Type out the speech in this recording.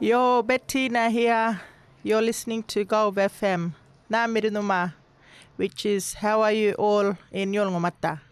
Yo, Bettina here. You're listening to Gulf FM. Na Mirinuma, which is how are you all in Yolngomata?